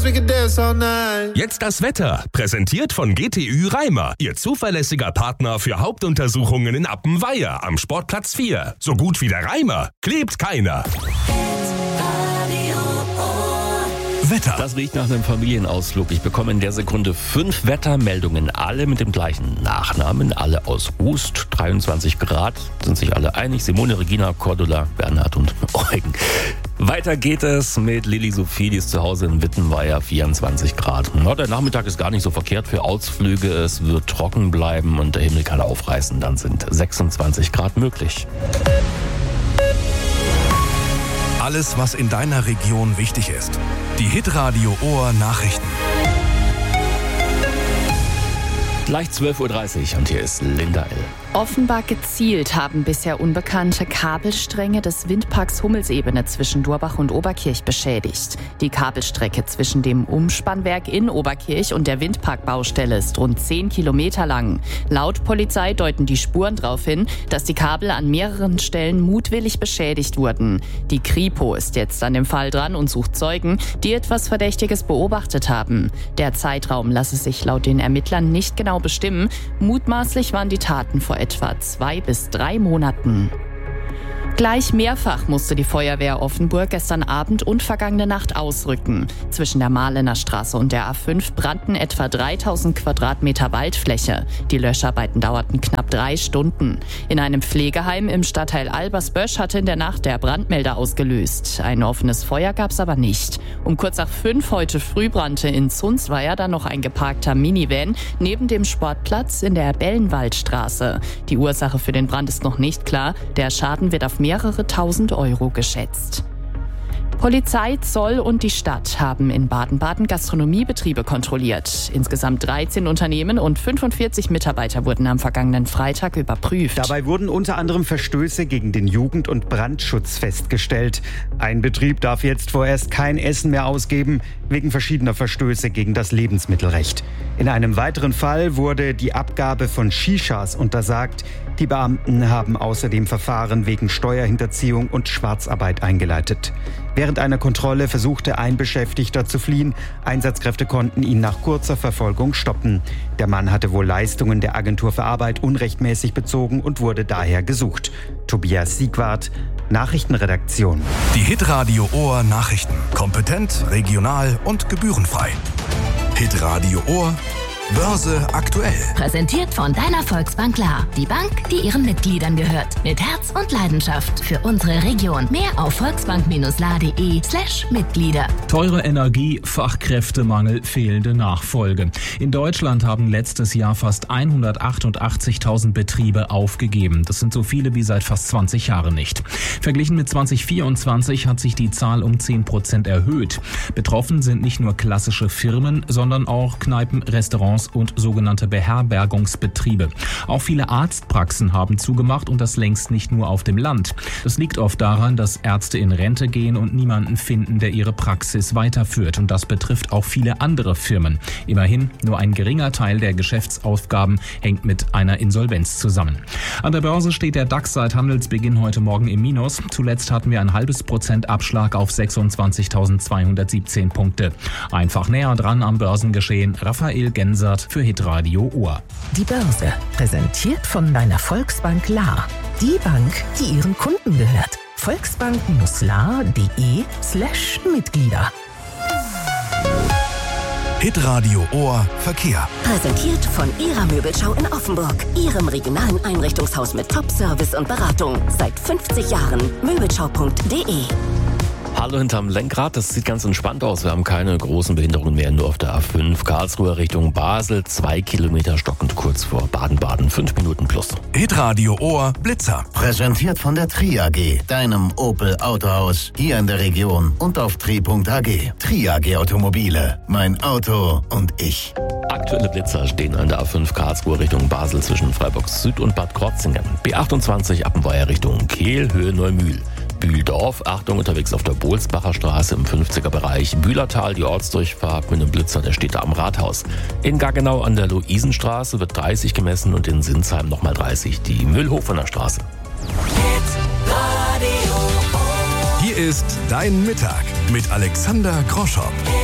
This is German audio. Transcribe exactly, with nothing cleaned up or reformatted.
Jetzt das Wetter, präsentiert von G T Ü Reimer, Ihr zuverlässiger Partner für Hauptuntersuchungen in Appenweier am Sportplatz vier. So gut wie der Reimer klebt keiner. Wetter. Das riecht nach einem Familienausflug. Ich bekomme in der Sekunde fünf Wettermeldungen, alle mit dem gleichen Nachnamen, alle aus Ust, dreiundzwanzig Grad, sind sich alle einig. Simone, Regina, Cordula, Bernhard und Eugen. Weiter geht es mit Lilly Sophie, die ist zu Hause in Wittenweier, vierundzwanzig Grad. Na, der Nachmittag ist gar nicht so verkehrt für Ausflüge. Es wird trocken bleiben und der Himmel kann aufreißen. Dann sind sechsundzwanzig Grad möglich. Alles, was in deiner Region wichtig ist. Die Hitradio Ohr Nachrichten. Gleich zwölf Uhr dreißig und hier ist Linda L. Offenbar gezielt haben bisher Unbekannte Kabelstränge des Windparks Hummelsebene zwischen Durbach und Oberkirch beschädigt. Die Kabelstrecke zwischen dem Umspannwerk in Oberkirch und der Windparkbaustelle ist rund zehn Kilometer lang. Laut Polizei deuten die Spuren darauf hin, dass die Kabel an mehreren Stellen mutwillig beschädigt wurden. Die Kripo ist jetzt an dem Fall dran und sucht Zeugen, die etwas Verdächtiges beobachtet haben. Der Zeitraum lasse sich laut den Ermittlern nicht genau bestimmen. Mutmaßlich waren die Taten vor etwa zwei bis drei Monaten. Gleich mehrfach musste die Feuerwehr Offenburg gestern Abend und vergangene Nacht ausrücken. Zwischen der Mahlener Straße und der A fünf brannten etwa dreitausend Quadratmeter Waldfläche. Die Löscharbeiten dauerten knapp drei Stunden. In einem Pflegeheim im Stadtteil Albersbösch hatte in der Nacht der Brandmelder ausgelöst. Ein offenes Feuer gab es aber nicht. Um kurz nach fünf heute früh brannte in Zunzweier dann noch ein geparkter Minivan neben dem Sportplatz in der Bellenwaldstraße. Die Ursache für den Brand ist noch nicht klar. Der Schaden wird auf mehrere tausend Euro geschätzt. Polizei, Zoll und die Stadt haben in Baden-Baden Gastronomiebetriebe kontrolliert. Insgesamt dreizehn Unternehmen und fünfundvierzig Mitarbeiter wurden am vergangenen Freitag überprüft. Dabei wurden unter anderem Verstöße gegen den Jugend- und Brandschutz festgestellt. Ein Betrieb darf jetzt vorerst kein Essen mehr ausgeben, wegen verschiedener Verstöße gegen das Lebensmittelrecht. In einem weiteren Fall wurde die Abgabe von Shishas untersagt. Die Beamten haben außerdem Verfahren wegen Steuerhinterziehung und Schwarzarbeit eingeleitet. Während einer Kontrolle versuchte ein Beschäftigter zu fliehen. Einsatzkräfte konnten ihn nach kurzer Verfolgung stoppen. Der Mann hatte wohl Leistungen der Agentur für Arbeit unrechtmäßig bezogen und wurde daher gesucht. Tobias Siegwart, Nachrichtenredaktion. Die Hitradio Ohr Nachrichten. Kompetent, regional und gebührenfrei. Hitradio Ohr Börse aktuell. Präsentiert von deiner Volksbank Klar. Die Bank, die ihren Mitgliedern gehört. Mit Herz und Leidenschaft für unsere Region. Mehr auf volksbank-la.de slash Mitglieder. Teure Energie, Fachkräftemangel, fehlende Nachfolge. In Deutschland haben letztes Jahr fast hundertachtundachtzigtausend Betriebe aufgegeben. Das sind so viele wie seit fast zwanzig Jahren nicht. Verglichen mit zwanzig vierundzwanzig hat sich die Zahl um zehn Prozent erhöht. Betroffen sind nicht nur klassische Firmen, sondern auch Kneipen, Restaurants und sogenannte Beherbergungsbetriebe. Auch viele Arztpraxen haben zugemacht und das längst nicht nur auf dem Land. Das liegt oft daran, dass Ärzte in Rente gehen und niemanden finden, der ihre Praxis weiterführt. Und das betrifft auch viele andere Firmen. Immerhin, nur ein geringer Teil der Geschäftsaufgaben hängt mit einer Insolvenz zusammen. An der Börse steht der DAX seit Handelsbeginn heute Morgen im Minus. Zuletzt hatten wir ein halbes Prozent Abschlag auf sechsundzwanzigtausendzweihundertsiebzehn Punkte. Einfach näher dran am Börsengeschehen. Raphael Gensert für Hitradio Ohr. Die Börse, präsentiert von deiner Volksbank Klar. Die Bank, die ihren Kunden gehört. volksbank-la.de slash Mitglieder. Hitradio Ohr Verkehr. Präsentiert von Ihrer Möbelschau in Offenburg. Ihrem regionalen Einrichtungshaus mit Top-Service und Beratung. Seit fünfzig Jahren. Möbelschau punkt de. Hallo hinterm Lenkrad, das sieht ganz entspannt aus. Wir haben keine großen Behinderungen mehr, nur auf der A fünf. Karlsruhe Richtung Basel, zwei Kilometer stockend kurz vor Baden-Baden, fünf Minuten plus. Hitradio Ohr Blitzer. Präsentiert von der Tri A G, deinem Opel Autohaus, hier in der Region und auf tri punkt a g. Tri A G Automobile, mein Auto und ich. Aktuelle Blitzer stehen an der A fünf Karlsruhe Richtung Basel zwischen Freiburg Süd und Bad Krotzingen. B achtundzwanzig Appenweier Richtung Kehl, Höhe Neumühl. Bühldorf, Achtung, unterwegs auf der Bohlsbacher Straße im fünfziger Bereich. Bühlertal, die Ortsdurchfahrt mit einem Blitzer, der steht da am Rathaus. In Gaggenau an der Luisenstraße wird dreißig gemessen und in Sinsheim nochmal dreißig. Die Mühlhofener Straße. Hier ist Dein Mittag mit Alexander Groschow.